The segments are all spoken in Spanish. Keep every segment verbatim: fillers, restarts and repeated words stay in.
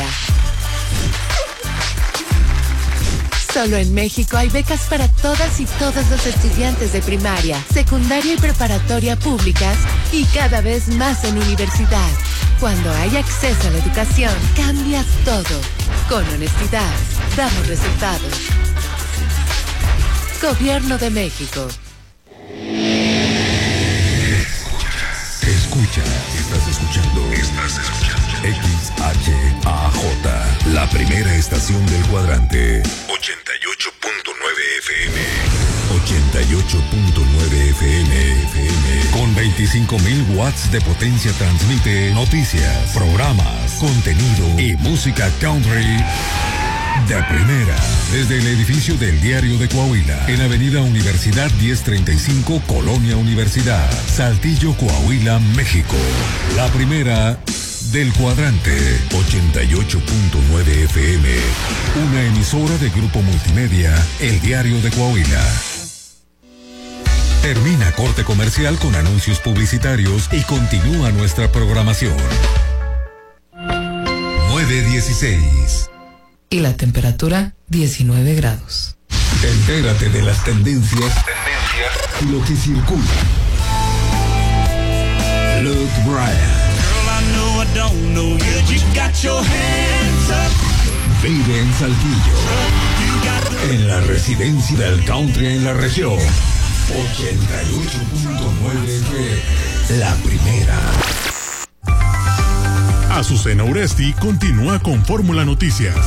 Solo en México hay becas para todas y todos los estudiantes de primaria, secundaria y preparatoria públicas y cada vez más en universidad. Cuando hay acceso a la educación, cambias todo. Con honestidad, damos resultados. Gobierno de México. Escucha, estás escuchando, estás escuchando X H A J, la primera estación del cuadrante. ochenta y ocho punto nueve F M. ochenta y ocho punto nueve F M. F M. Con veinticinco mil watts de potencia transmite noticias, programas, contenido y música country de primera. Desde el edificio del Diario de Coahuila, en Avenida Universidad diez treinta y cinco, Colonia Universidad, Saltillo, Coahuila, México. La primera del cuadrante. ochenta y ocho punto nueve F M. Una emisora de Grupo Multimedia, El Diario de Coahuila. Termina corte comercial con anuncios publicitarios y continúa nuestra programación. nueve dieciséis. Y la temperatura, diecinueve grados. Entérate de las tendencias, tendencias y lo que circula. Luke Bryan. Girl, I know I don't know you. You got your hands up. Vive en Saltillo. En la residencia del country en la región. ochenta y ocho punto nueve F M. La primera. Azucena Uresti continúa con Fórmula Noticias.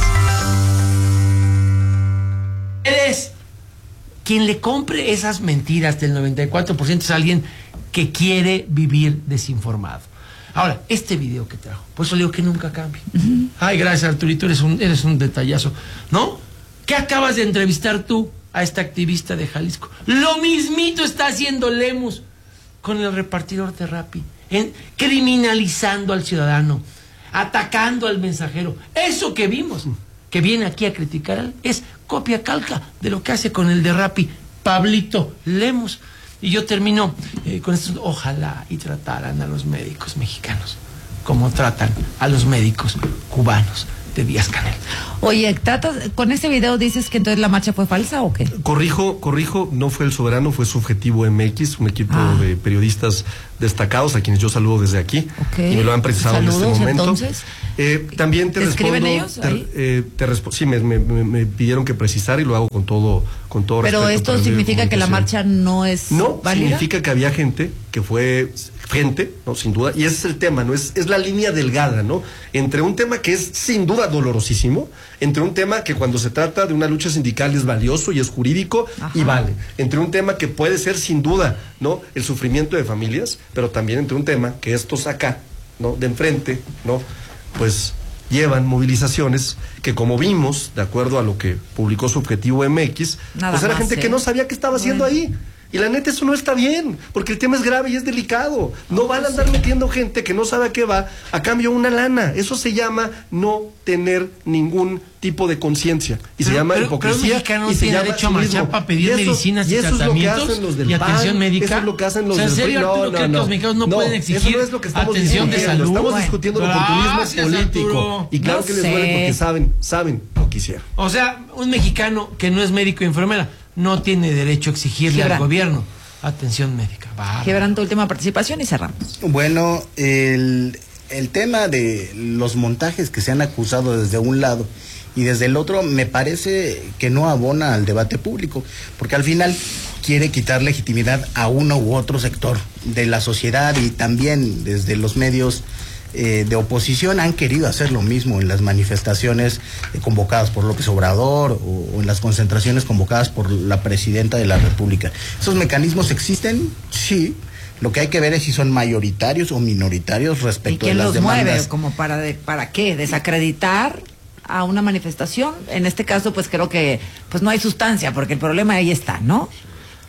Eres quien le compre esas mentiras del noventa y cuatro por ciento es alguien que quiere vivir desinformado. Ahora, este video que trajo, por eso le digo que nunca cambie. Uh-huh. Ay, gracias, Arturito, eres un, eres un detallazo. ¿No? ¿Qué acabas de entrevistar tú a esta activista de Jalisco? Lo mismito está haciendo Lemus con el repartidor de Rappi, en, criminalizando al ciudadano, atacando al mensajero. Eso que vimos, que viene aquí a criticar, es copia calca de lo que hace con el de Rappi, Pablito Lemus. Y yo termino eh, con esto. Ojalá y trataran a los médicos mexicanos como tratan a los médicos cubanos de Díaz-Canel. Oye, tratas, con este video dices que entonces la marcha fue falsa ¿o qué? Corrijo, corrijo, no fue El Soberano, fue Subjetivo M X, un equipo ah. de periodistas destacados a quienes yo saludo desde aquí. Okay. Y me lo han precisado Saludos, en este momento. Entonces, eh, también te, ¿te respondo. escriben ellos? Te, eh, te respo- sí, me, me, me pidieron que precisara y lo hago con todo, con todo Pero respeto. esto significa que la marcha no es No, válida. significa que había gente que fue gente, no, sin duda, y ese es el tema, no es, es la línea delgada, ¿no? Entre un tema que es sin duda dolorosísimo, entre un tema que cuando se trata de una lucha sindical es valioso y es jurídico. Ajá. Y vale, entre un tema que puede ser sin duda, ¿no? El sufrimiento de familias, pero también entre un tema que estos acá, ¿no? De enfrente, ¿no? Pues llevan movilizaciones que, como vimos, de acuerdo a lo que publicó Subjetivo M X, Nada pues era más, gente ¿eh? que no sabía qué estaba haciendo bueno. ahí. Y la neta, eso no está bien, porque el tema es grave y es delicado. No van a andar metiendo gente que no sabe a qué va a cambio de una lana. Eso se llama no tener ningún tipo de conciencia. Y se llama pero, hipocresía. Pero el y se tiene llama derecho a marchar para pedir y eso, medicinas y, y tratamientos y atención médica. Eso es lo que hacen los o sea, ¿en serio, Arturo, no, no, cree no. que los mexicanos no, no pueden exigir no es lo que estamos atención de salud? Estamos discutiendo bueno. el oportunismo Gracias, político. Arturo. Y claro no que les sé. duele porque saben, saben lo que hicieron. O sea, un mexicano que no es médico y enfermera no tiene derecho a exigirle Gibran. al gobierno atención médica. Gibran, tu última participación y cerramos. Bueno, el, el tema de los montajes que se han acusado desde un lado y desde el otro me parece que no abona al debate público, porque al final quiere quitar legitimidad a uno u otro sector de la sociedad y también desde los medios Eh, de oposición han querido hacer lo mismo en las manifestaciones eh, convocadas por López Obrador o, o en las concentraciones convocadas por la presidenta de la República. ¿Esos mecanismos existen? Sí. Lo que hay que ver es si son mayoritarios o minoritarios respecto de las demandas. ¿Y quién los mueve? ¿Como para, de, para qué? ¿Desacreditar a una manifestación? En este caso, pues creo que pues no hay sustancia, porque el problema ahí está, ¿no?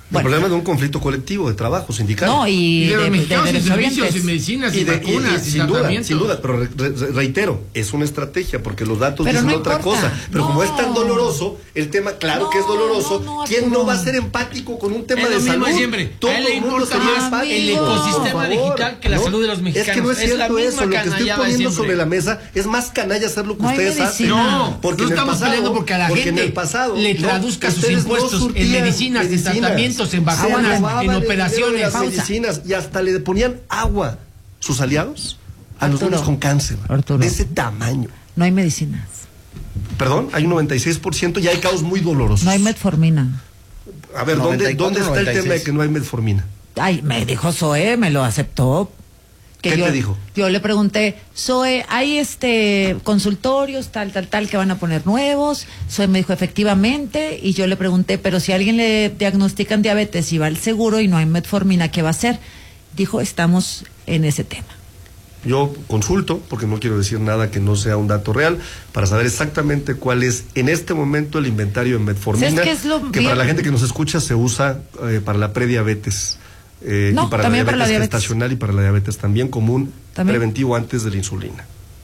El problema es de un conflicto colectivo de trabajo sindical. No, y, Y de los de, mexicanos de- de en servicios, derechohabientes. en medicinas, y, Y de- vacunas, y- y y sin duda, tratamientos. sin duda, pero re- re- reitero, es una estrategia porque los datos Pero dicen no otra importa. cosa. Pero como es tan No. doloroso, el tema, claro No, que es doloroso. no, no, ¿Quién Arturo. no va a ser empático con un tema Es de lo mismo salud? de siempre. Todo A él le el mundo importa sería más empático, el por ecosistema favor, digital que la salud de los Es mexicanos. que no es Es la cierto misma eso. Lo que estoy canallada de poniendo siempre. sobre la mesa es más canalla hacer lo que No hay ustedes hacen. medicina. No, porque no en el estamos pasado- peleando porque a la porque gente en el pasado, le no, traduzca sus ustedes no impuestos en surtían medicinas, en medicinas. tratamientos, en Se vacunas, robaban en el dinero de operaciones. las Pausa. medicinas y hasta le ponían agua sus aliados a los Arturo. niños con cáncer. Arturo. De ese tamaño. No hay medicinas. Perdón, hay un noventa y seis por ciento y hay casos muy dolorosos. No hay metformina. A ver, ¿dónde, noventa y cuatro, ¿dónde está el noventa y tema de seis? que no hay metformina? Ay, me dijo Zoe, me lo aceptó. ¿Qué yo, te dijo? Yo le pregunté, Zoe, hay este consultorios, tal, tal, tal, que van a poner nuevos. Zoe me dijo, efectivamente, y yo le pregunté, pero si a alguien le diagnostican diabetes y va al seguro y no hay metformina, ¿qué va a hacer? Dijo, estamos en ese tema. Yo consulto, porque no quiero decir nada que no sea un dato real, para saber exactamente cuál es en este momento el inventario de metformina, ¿Sabes qué es lo que bien? para la gente que nos escucha se usa eh, para la prediabetes. Eh, No, y para la también diabetes para la diabetes. gestacional y para la diabetes también como un ¿También? preventivo antes de la insulina.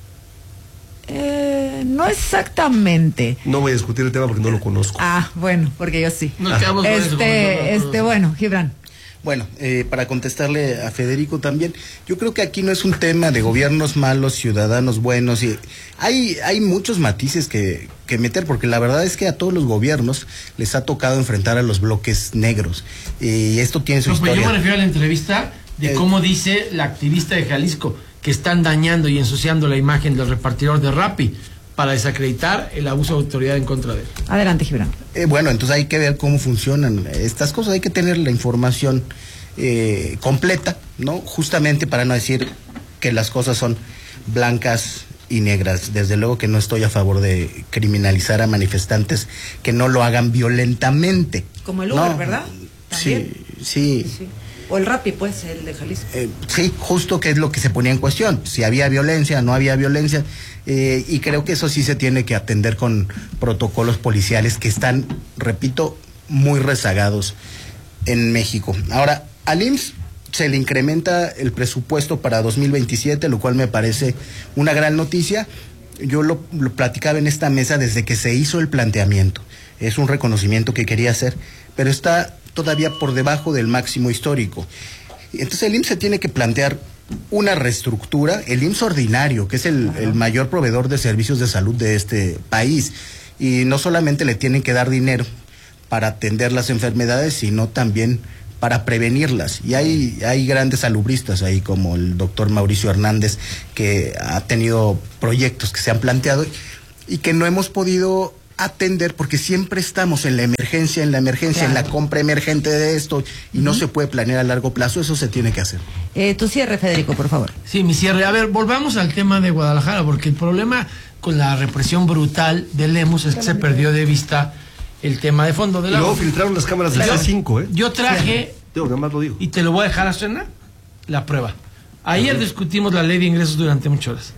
Eh, no exactamente. No voy a discutir el tema porque no lo conozco. Ah, bueno, porque yo sí. Nos quedamos con eso, Este, con eso. este, bueno, Gibran. Bueno, eh, para contestarle a Federico también, yo creo que aquí no es un tema de gobiernos malos, ciudadanos buenos, y hay, hay muchos matices que, que meter, porque la verdad es que a todos los gobiernos les ha tocado enfrentar a los bloques negros, y esto tiene su No, pues historia. yo me refiero a la entrevista de Eh, cómo dice la activista de Jalisco que están dañando y ensuciando la imagen del repartidor de Rappi para desacreditar el abuso de autoridad en contra de él. Adelante, Gibran. Eh, bueno, entonces hay que ver cómo funcionan estas cosas, hay que tener la información eh, completa, ¿no? Justamente para no decir que las cosas son blancas y negras. Desde luego que no estoy a favor de criminalizar a manifestantes que no lo hagan violentamente. Como el Uber, No, ¿verdad? Sí, También. sí. Sí. O el Rappi, pues, el de Jalisco. Eh, sí, justo que es lo que se ponía en cuestión, si había violencia, no había violencia, eh, y creo que eso sí se tiene que atender con protocolos policiales que están, repito, muy rezagados en México. Ahora, al I M S S se le incrementa el presupuesto para dos mil veintisiete, lo cual me parece una gran noticia. Yo lo, lo platicaba en esta mesa desde que se hizo el planteamiento. Es un reconocimiento que quería hacer, pero está todavía por debajo del máximo histórico. Entonces el I M S S se tiene que plantear una reestructura, el I M S S ordinario, que es el, el mayor proveedor de servicios de salud de este país, y no solamente le tienen que dar dinero para atender las enfermedades, sino también para prevenirlas. Y hay, hay grandes salubristas ahí, como el doctor Mauricio Hernández, que ha tenido proyectos que se han planteado y que no hemos podido atender porque siempre estamos en la emergencia, en la emergencia, Claro. en la compra emergente de esto, y no se puede planear a largo plazo. Eso se tiene que hacer. Eh, tu cierre, Federico, por favor. Sí, mi cierre. A ver, volvamos al tema de Guadalajara, porque el problema con la represión brutal de Lemus es que se perdió de vista el tema de fondo de Y la luego filtraron las cámaras del Claro. C cinco, ¿eh? Yo traje, Digo, nada más lo digo. y te lo voy a dejar a cenar, la prueba. Ayer discutimos la ley de ingresos durante muchas horas.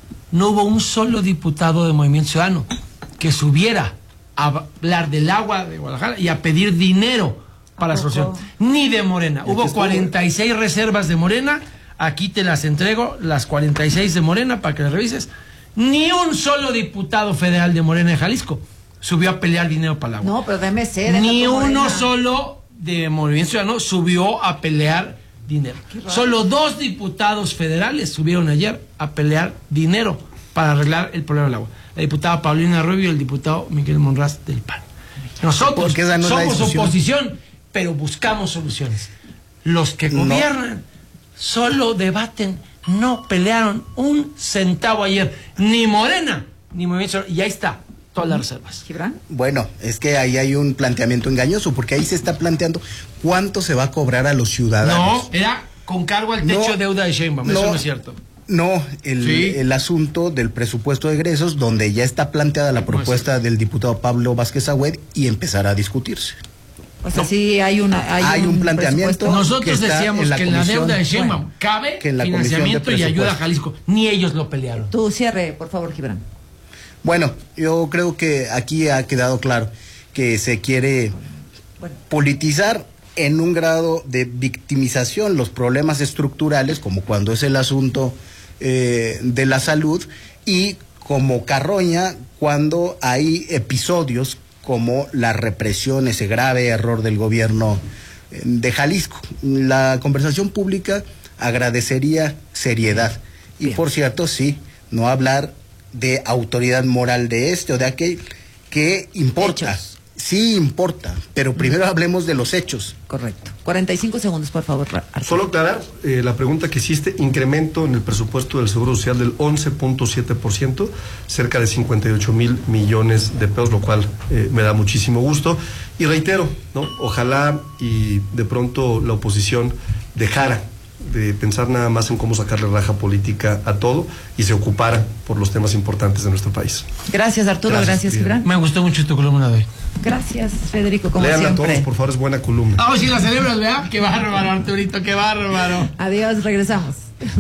No hubo un solo diputado de Movimiento Ciudadano que subiera a hablar del agua de Guadalajara y a pedir dinero para la solución. Ni de Morena. ¿Y Hubo aquí estuvo? cuarenta y seis reservas de Morena. Aquí te las entrego, las cuarenta y seis de Morena, para que las revises. Ni un solo diputado federal de Morena de Jalisco subió a pelear dinero para el agua. No, pero D M C. deja Ni tu uno Morena. solo de Movimiento Ciudadano subió a pelear dinero. Solo dos diputados federales subieron ayer a pelear dinero para arreglar el problema del agua. La diputada Paulina Rubio y el diputado Miguel Monraz del P A N. Nosotros Porque esa no es la somos discusión. oposición, pero buscamos soluciones. Los que No. gobiernan solo debaten, no pelearon un centavo ayer. Ni Morena, ni Movimiento Ciudadano. Y ahí está, todas las reservas. Gibran. Bueno, es que ahí hay un planteamiento engañoso, porque ahí se está planteando cuánto se va a cobrar a los ciudadanos. No, era con cargo al techo No, de deuda de Sheinbaum, eso no. no es cierto. No, el, Sí. el asunto del presupuesto de egresos, donde ya está planteada la propuesta del diputado Pablo Vázquez Agüed y empezar a discutirse. O sea, sí hay una hay, Hay un planteamiento. presupuesto. Nosotros que está decíamos en la que en la comisión, deuda de Sheinbaum bueno, cabe que en la comisión de financiamiento y ayuda a presupuesto. Jalisco. Ni ellos lo pelearon. Tu cierre, por favor, Gibran. Bueno, yo creo que aquí ha quedado claro que se quiere Bueno. politizar en un grado de victimización los problemas estructurales, como cuando es el asunto eh, de la salud, y como carroña cuando hay episodios como la represión, ese grave error del gobierno de Jalisco. La conversación pública agradecería seriedad. Y por cierto, sí, no hablar de autoridad moral de este o de aquel, que importa. Hechos. Sí importa, pero primero mm. hablemos de los hechos. Correcto. cuarenta y cinco segundos, por favor, Arturo. Solo aclarar eh, la pregunta que hiciste: incremento en el presupuesto del Seguro Social del once punto siete por ciento, cerca de cincuenta y ocho mil millones de pesos, lo cual eh, me da muchísimo gusto. Y reitero, ¿no? Ojalá y de pronto la oposición dejara de pensar nada más en cómo sacarle raja política a todo y se ocupara por los temas importantes de nuestro país. Gracias, Arturo. Gracias, gracias Gibran. Me gustó mucho tu columna de hoy. Gracias, Federico, como Lean siempre. a todos, por favor, es buena columna. Ah, oh, sí, la celebras, ¿verdad? Qué bárbaro, Arturito, qué bárbaro. Adiós, regresamos.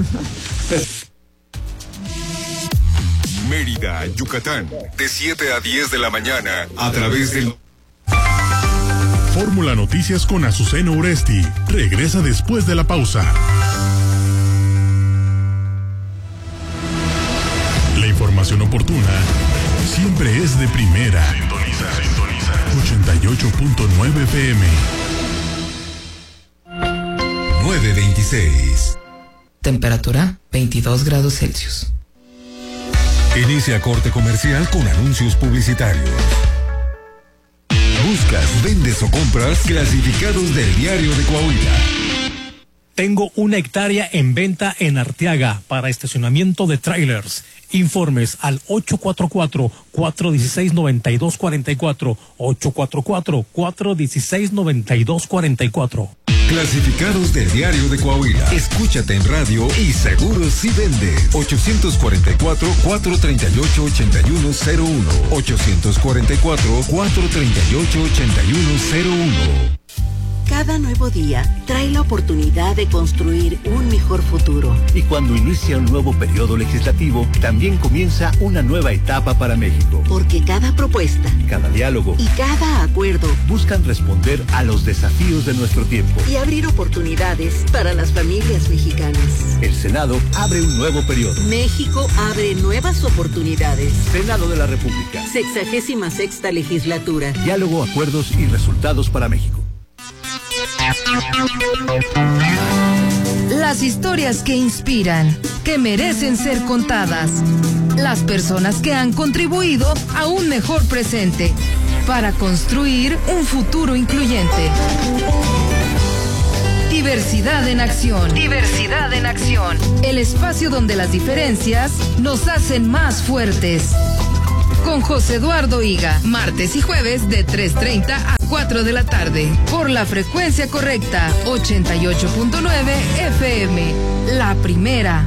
Mérida, Yucatán, de siete a diez de la mañana, a través del... Fórmula Noticias con Azucena Uresti regresa después de la pausa. La información oportuna siempre es de primera. Sintoniza, sintoniza. ochenta y ocho punto nueve F M. nueve veintiséis. Temperatura veintidós grados Celsius. Inicia corte comercial con anuncios publicitarios. Buscas, vendes o compras clasificados del Diario de Coahuila. Tengo una hectárea en venta en Arteaga para estacionamiento de trailers. Informes al ocho cuatro cuatro, cuatro uno seis, nueve dos cuatro cuatro, ocho cuatro cuatro, cuatro uno seis, nueve dos cuatro cuatro. Clasificados del Diario de Coahuila. Escúchate en radio y seguro si vende. ochocientos cuarenta y cuatro, cuatrocientos treinta y ocho, ochenta y uno cero uno. ochocientos cuarenta y cuatro, cuatrocientos treinta y ocho, ochenta y uno cero uno. Cada nuevo día trae la oportunidad de construir un mejor futuro. Y cuando inicia un nuevo periodo legislativo, también comienza una nueva etapa para México. Porque cada propuesta, cada diálogo y cada acuerdo buscan responder a los desafíos de nuestro tiempo y abrir oportunidades para las familias mexicanas. El Senado abre un nuevo periodo. México abre nuevas oportunidades. Senado de la República. Sexagésima sexta legislatura. Diálogo, acuerdos y resultados para México. Las historias que inspiran, que merecen ser contadas. Las personas que han contribuido a un mejor presente para construir un futuro incluyente. Diversidad en acción. Diversidad en acción. El espacio donde las diferencias nos hacen más fuertes. Con José Eduardo Higa, martes y jueves de tres treinta a cuatro de la tarde, por la frecuencia correcta, ochenta y ocho punto nueve F M, la primera.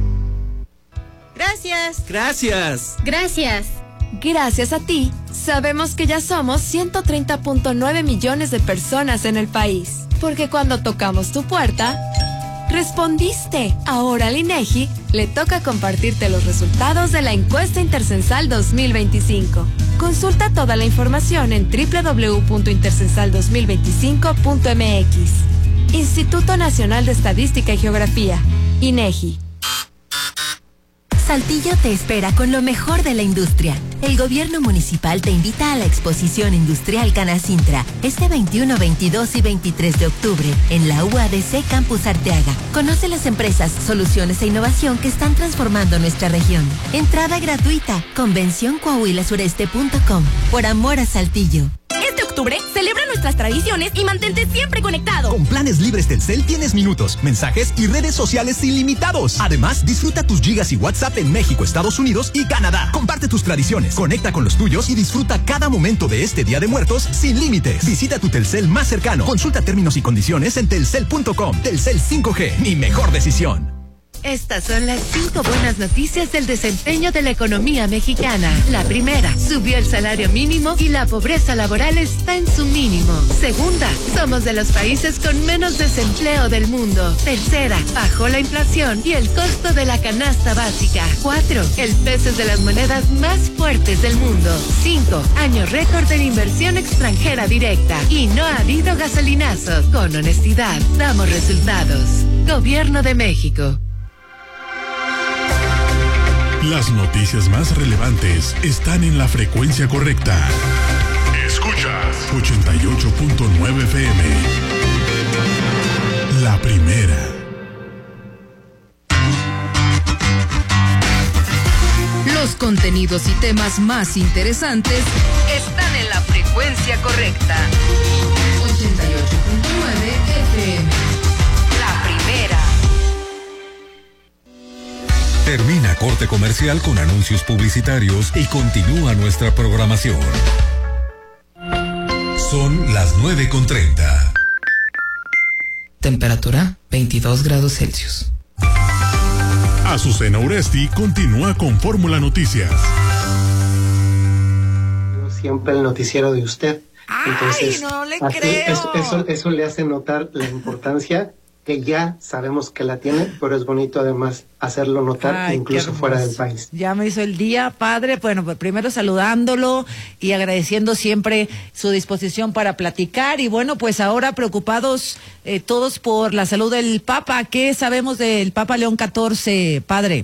Gracias. Gracias. Gracias. Gracias a ti, sabemos que ya somos ciento treinta punto nueve millones de personas en el país, porque cuando tocamos tu puerta, respondiste. Ahora al INEGI le toca compartirte los resultados de la encuesta intercensal dos mil veinticinco. Consulta toda la información en doble u doble u doble u punto intercensal dos mil veinticinco punto m x. Instituto Nacional de Estadística y Geografía, INEGI. Saltillo te espera con lo mejor de la industria. El gobierno municipal te invita a la exposición industrial Canacintra este veintiuno, veintidós y veintitrés de octubre en la U A D C Campus Arteaga. Conoce las empresas, soluciones e innovación que están transformando nuestra región. Entrada gratuita. Convención coahuila sureste punto com. Por amor a Saltillo. Este octubre, celebra nuestras tradiciones y mantente siempre conectado. Con planes libres Telcel tienes minutos, mensajes y redes sociales ilimitados. Además, disfruta tus gigas y WhatsApp en México, Estados Unidos y Canadá. Comparte tus tradiciones, conecta con los tuyos y disfruta cada momento de este Día de Muertos sin límites. Visita tu Telcel más cercano. Consulta términos y condiciones en telcel punto com. Telcel cinco G, mi mejor decisión. Estas son las cinco buenas noticias del desempeño de la economía mexicana. La primera, subió el salario mínimo y la pobreza laboral está en su mínimo. Segunda, somos de los países con menos desempleo del mundo. Tercera, bajó la inflación y el costo de la canasta básica. Cuatro, el peso es de las monedas más fuertes del mundo. Cinco, año récord de inversión extranjera directa. Y no ha habido gasolinazos. Con honestidad, damos resultados. Gobierno de México. Las noticias más relevantes están en la frecuencia correcta. Escuchas ochenta y ocho punto nueve F M. La primera. Los contenidos y temas más interesantes están en la frecuencia correcta. ochenta y ocho punto nueve F M. La primera. Termina corte comercial con anuncios publicitarios y continúa nuestra programación. Son las nueve con treinta. Temperatura veintidós grados Celsius. Azucena Uresti continúa con Fórmula Noticias. Siempre el noticiero de usted. Entonces, Ay, no le así, creo. Eso, eso, eso le hace notar la importancia que ya sabemos que la tiene, pero es bonito además hacerlo notar. Ay, incluso fuera del país. Ya me hizo el día, padre. Bueno, pues primero saludándolo y agradeciendo siempre su disposición para platicar. Y bueno, pues ahora preocupados eh, todos por la salud del Papa. ¿Qué sabemos del Papa León catorce, padre?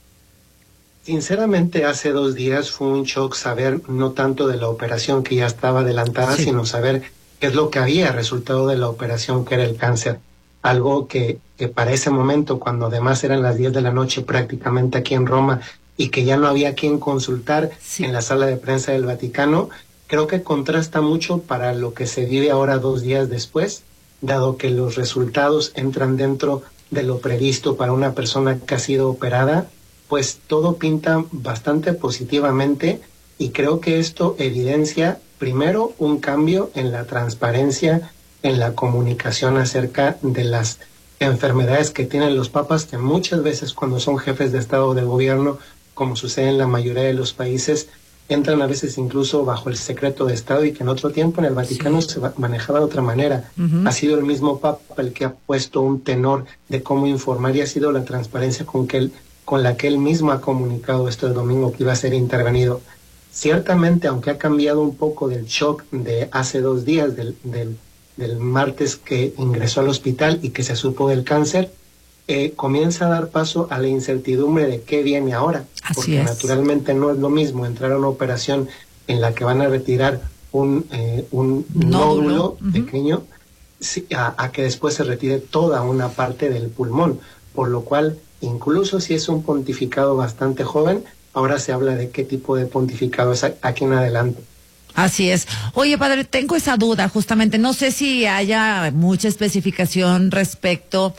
Sinceramente, hace dos días fue un shock saber no tanto de la operación que ya estaba adelantada, sí. sino saber qué es lo que había resultado de la operación, que era el cáncer. Algo que, que para ese momento, cuando además eran las diez de la noche prácticamente aquí en Roma y que ya no había quien consultar sí. en la sala de prensa del Vaticano, creo que contrasta mucho para lo que se vive ahora dos días después, dado que los resultados entran dentro de lo previsto para una persona que ha sido operada, pues todo pinta bastante positivamente y creo que esto evidencia primero un cambio en la transparencia, en la comunicación acerca de las enfermedades que tienen los papas, que muchas veces cuando son jefes de Estado o de gobierno, como sucede en la mayoría de los países, entran a veces incluso bajo el secreto de Estado y que en otro tiempo en el Vaticano sí. se manejaba de otra manera. Uh-huh. Ha sido el mismo papa el que ha puesto un tenor de cómo informar y ha sido la transparencia con, que él, con la que él mismo ha comunicado esto el domingo que iba a ser intervenido. Ciertamente, aunque ha cambiado un poco del shock de hace dos días, del, del del martes que ingresó al hospital y que se supo del cáncer, eh, comienza a dar paso a la incertidumbre de qué viene ahora. Así porque es. Naturalmente no es lo mismo entrar a una operación en la que van a retirar un, eh, un nódulo, nódulo uh-huh. pequeño sí, a, a que después se retire toda una parte del pulmón, por lo cual incluso si es un pontificado bastante joven, ahora se habla de qué tipo de pontificado es aquí en adelante. Así es. Oye, padre, tengo esa duda justamente. No sé si haya mucha especificación respecto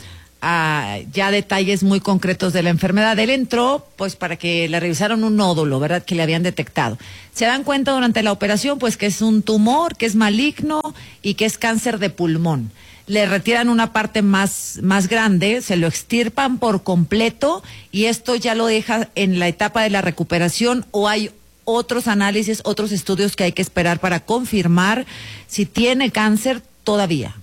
a ya detalles muy concretos de la enfermedad. Él entró, pues, para que le revisaron un nódulo, ¿verdad?, que le habían detectado. Se dan cuenta durante la operación, pues, que es un tumor, que es maligno y que es cáncer de pulmón. Le retiran una parte más, más grande, se lo extirpan por completo y esto ya lo deja en la etapa de la recuperación, o hay otros análisis, otros estudios que hay que esperar para confirmar si tiene cáncer todavía.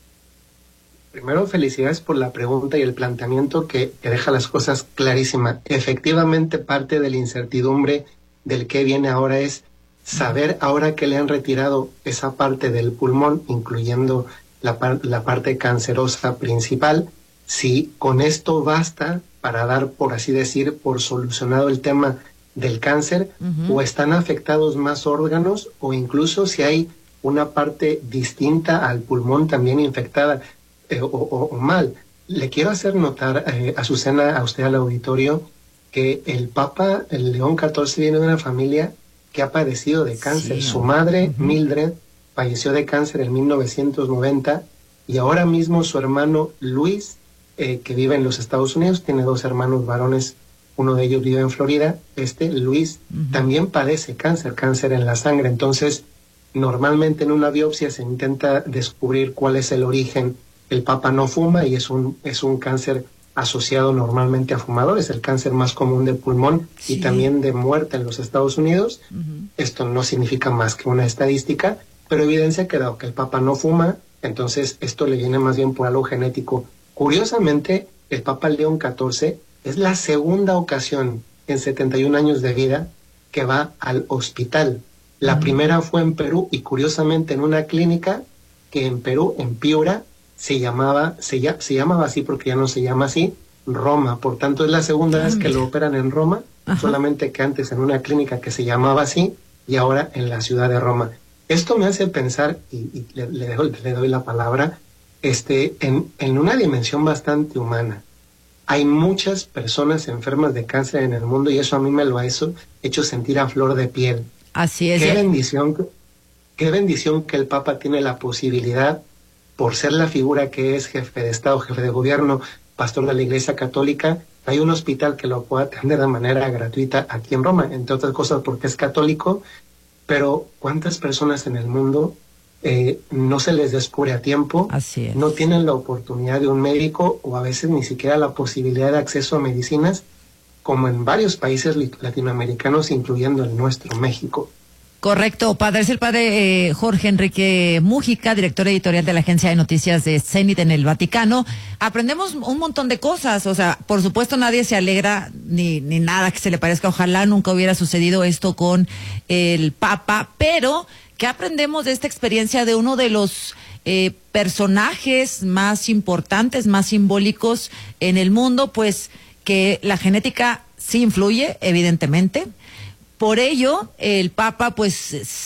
Primero, felicidades por la pregunta y el planteamiento que, que deja las cosas clarísimas. Efectivamente, parte de la incertidumbre del que viene ahora es saber, ahora que le han retirado esa parte del pulmón, incluyendo la, par la parte cancerosa principal, si con esto basta para dar, por así decir, por solucionado el tema del cáncer, uh-huh. o están afectados más órganos, o incluso si hay una parte distinta al pulmón también infectada eh, o, o, o mal. Le quiero hacer notar, eh, Azucena, a usted, al auditorio, que el Papa, el León catorce, viene de una familia que ha padecido de cáncer. Sí, Su madre, uh-huh. Mildred, falleció de cáncer en mil novecientos noventa, y ahora mismo su hermano Luis, eh, que vive en los Estados Unidos, tiene dos hermanos varones. Uno de ellos vive en Florida, este, Luis, uh-huh. también padece cáncer, cáncer en la sangre. Entonces, normalmente en una biopsia se intenta descubrir cuál es el origen. El Papa no fuma y es un, es un cáncer asociado normalmente a fumadores, el cáncer más común de pulmón sí. y también de muerte en los Estados Unidos. Uh-huh. Esto no significa más que una estadística, pero evidencia que dado que el Papa no fuma, entonces esto le viene más bien por algo genético. Curiosamente, el Papa León catorce es la segunda ocasión en setenta y un años de vida que va al hospital. La uh-huh. primera fue en Perú y curiosamente en una clínica que en Perú, en Piura, se llamaba, se, ya, se llamaba así porque ya no se llama así, Roma. Por tanto, es la segunda ah, vez que mira. lo operan en Roma, Ajá. solamente que antes en una clínica que se llamaba así y ahora en la ciudad de Roma. Esto me hace pensar, y, y le, le, dejo, le doy la palabra, este, en, en una dimensión bastante humana. Hay muchas personas enfermas de cáncer en el mundo y eso a mí me lo ha hecho, hecho sentir a flor de piel. Así es. Qué bendición, qué bendición que el Papa tiene la posibilidad, por ser la figura que es jefe de Estado, jefe de gobierno, pastor de la Iglesia Católica, hay un hospital que lo puede atender de manera gratuita aquí en Roma, entre otras cosas porque es católico, pero ¿cuántas personas en el mundo eh, no se les descubre a tiempo? Así es. No tienen la oportunidad de un médico o a veces ni siquiera la posibilidad de acceso a medicinas, como en varios países latinoamericanos, incluyendo el nuestro, México. Correcto, padre. Es el padre eh, Jorge Enrique Mújica, director editorial de la agencia de noticias de Zenit en el Vaticano. Aprendemos un montón de cosas, o sea, por supuesto nadie se alegra ni, ni nada que se le parezca. Ojalá nunca hubiera sucedido esto con el Papa, pero ¿qué aprendemos de esta experiencia de uno de los eh, personajes más importantes, más simbólicos en el mundo? Pues que la genética sí influye, evidentemente. Por ello, el Papa pues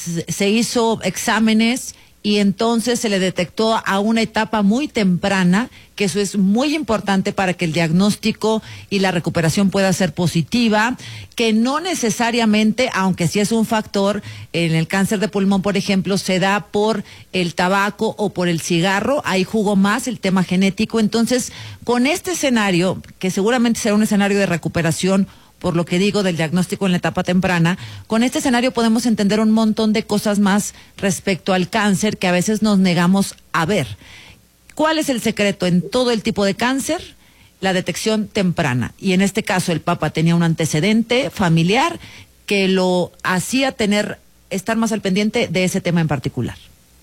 se hizo exámenes y entonces se le detectó a una etapa muy temprana, que eso es muy importante para que el diagnóstico y la recuperación pueda ser positiva, que no necesariamente, aunque sí es un factor, en el cáncer de pulmón, por ejemplo, se da por el tabaco o por el cigarro, ahí jugó más el tema genético. Entonces, con este escenario, que seguramente será un escenario de recuperación, por lo que digo del diagnóstico en la etapa temprana, con este escenario podemos entender un montón de cosas más respecto al cáncer que a veces nos negamos a ver. ¿Cuál es el secreto en todo el tipo de cáncer? La detección temprana. Y en este caso el Papa tenía un antecedente familiar que lo hacía tener, estar más al pendiente de ese tema en particular.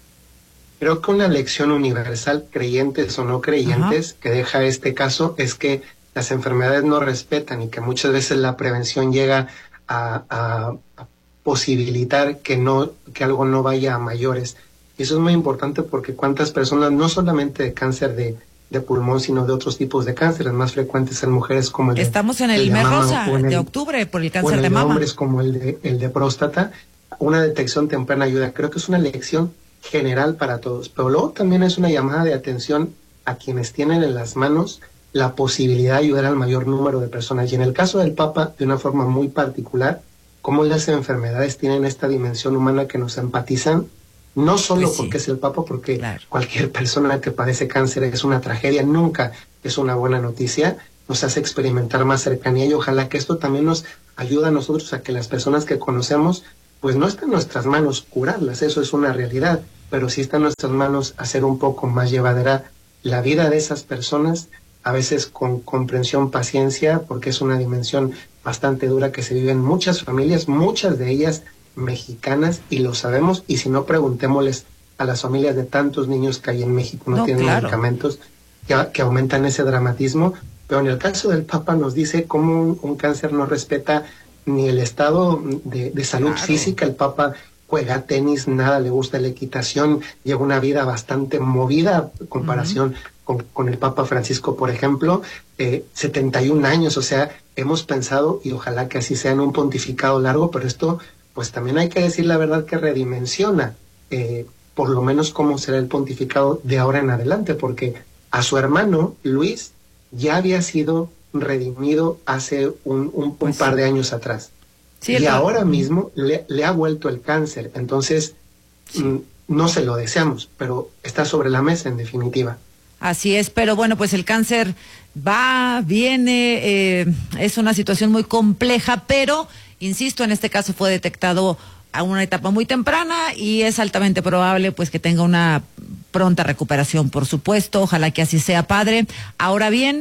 Creo que una lección universal, creyentes o no creyentes, Ajá. que deja este caso es que las enfermedades no respetan y que muchas veces la prevención llega a, a, a posibilitar que no que algo no vaya a mayores. Y eso es muy importante porque cuántas personas, no solamente de cáncer de, de pulmón, sino de otros tipos de cánceres más frecuentes en mujeres como el Estamos de, en el mes rosa el, de octubre por el cáncer o en de mama. En hombres como el de, el de próstata. Una detección temprana ayuda. Creo que es una lección general para todos. Pero luego también es una llamada de atención a quienes tienen en las manos la posibilidad de ayudar al mayor número de personas. Y en el caso del Papa, de una forma muy particular, cómo las enfermedades tienen esta dimensión humana que nos empatizan, no solo pues sí. porque es el Papa, porque claro. cualquier persona que padece cáncer es una tragedia, nunca es una buena noticia, nos hace experimentar más cercanía y ojalá que esto también nos ayude a nosotros a que las personas que conocemos, pues no está en nuestras manos curarlas, eso es una realidad, pero sí está en nuestras manos hacer un poco más llevadera la vida de esas personas, a veces con comprensión, paciencia, porque es una dimensión bastante dura que se vive en muchas familias, muchas de ellas mexicanas, y lo sabemos, y si no, preguntémosles a las familias de tantos niños que hay en México, no, no tienen claro. medicamentos, que, que aumentan ese dramatismo, pero en el caso del Papa nos dice cómo un, un cáncer no respeta ni el estado de, de salud claro. física. El Papa juega tenis, nada le gusta la equitación, lleva una vida bastante movida en comparación uh-huh. Con, con el Papa Francisco, por ejemplo, eh, setenta y un años, o sea, hemos pensado, y ojalá que así sea en un pontificado largo, pero esto, pues también hay que decir la verdad que redimensiona, eh, por lo menos cómo será el pontificado de ahora en adelante, porque a su hermano, Luis, ya había sido redimido hace un, un, pues un par de años atrás. Sí, y ahora Papa. mismo le, le ha vuelto el cáncer, entonces sí. mm, no se lo deseamos, pero está sobre la mesa en definitiva. Así es, pero bueno, pues el cáncer va, viene, eh, es una situación muy compleja, pero, insisto, en este caso fue detectado a una etapa muy temprana y es altamente probable pues que tenga una pronta recuperación, por supuesto, ojalá que así sea, padre. Ahora bien,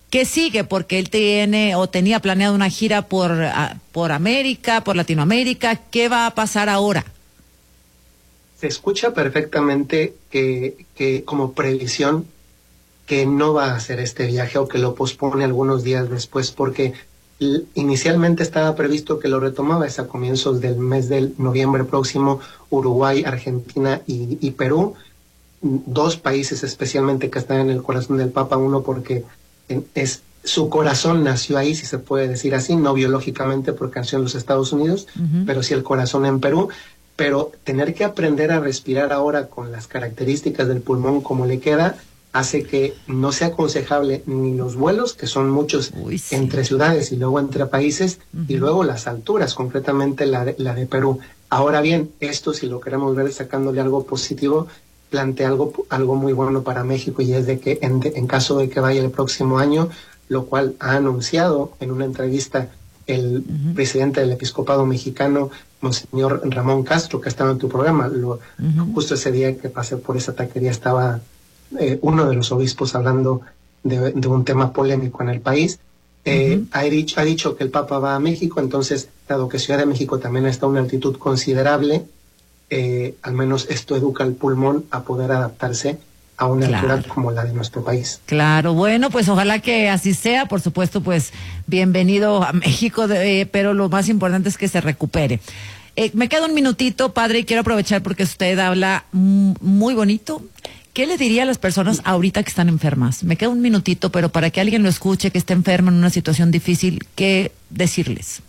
¿Qué sigue? Porque él tiene o tenía planeado una gira por, a, por América, por Latinoamérica. ¿Qué va a pasar ahora? Se escucha perfectamente que, que como previsión que no va a hacer este viaje o que lo pospone algunos días después, porque inicialmente estaba previsto que lo retomaba es a comienzos del mes de noviembre próximo. Uruguay, Argentina y, y Perú, dos países especialmente que están en el corazón del Papa, uno porque es su corazón nació ahí, si se puede decir así, no biológicamente porque nació en los Estados Unidos, uh-huh. pero sí el corazón en Perú. Pero tener que aprender a respirar ahora con las características del pulmón como le queda, hace que no sea aconsejable ni los vuelos, que son muchos Uy, sí. entre ciudades y luego entre países, uh-huh. y luego las alturas, concretamente la de, la de Perú. Ahora bien, esto si lo queremos ver sacándole algo positivo, plantea algo, algo muy bueno para México, y es de que en, de, en caso de que vaya el próximo año, lo cual ha anunciado en una entrevista el uh-huh. presidente del Episcopado Mexicano, Monseñor Ramón Castro, que estaba en tu programa, lo, uh-huh. justo ese día que pasé por esa taquería estaba eh, uno de los obispos hablando de, de un tema polémico en el país. Eh, uh-huh. ha, dicho, ha dicho que el Papa va a México, entonces, dado que Ciudad de México también está a una altitud considerable, eh, al menos esto educa al pulmón a poder adaptarse a una claro. altura como la de nuestro país. Claro, bueno, pues ojalá que así sea. Por supuesto, pues bienvenido a México, de, eh, pero lo más importante es que se recupere. Eh, me queda un minutito, padre, y quiero aprovechar porque usted habla mm, muy bonito. ¿Qué le diría a las personas ahorita que están enfermas? Me queda un minutito, pero para que alguien lo escuche, que esté enfermo en una situación difícil, ¿qué decirles?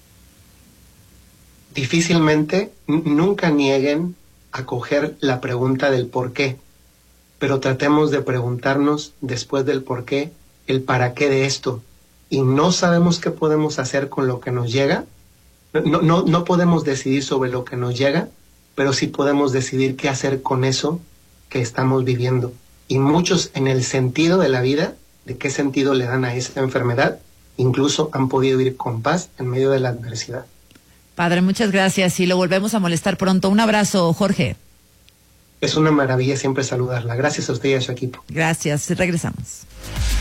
Difícilmente, n- nunca nieguen a coger la pregunta del por qué. Pero tratemos de preguntarnos después del por qué, el para qué de esto. Y no sabemos qué podemos hacer con lo que nos llega. No, no, no podemos decidir sobre lo que nos llega, pero sí podemos decidir qué hacer con eso que estamos viviendo. Y muchos en el sentido de la vida, de qué sentido le dan a esa enfermedad, incluso han podido ir con paz en medio de la adversidad. Padre, muchas gracias y lo volvemos a molestar pronto. Un abrazo, Jorge. Es una maravilla siempre saludarla. Gracias a usted y a su equipo. Gracias. Regresamos.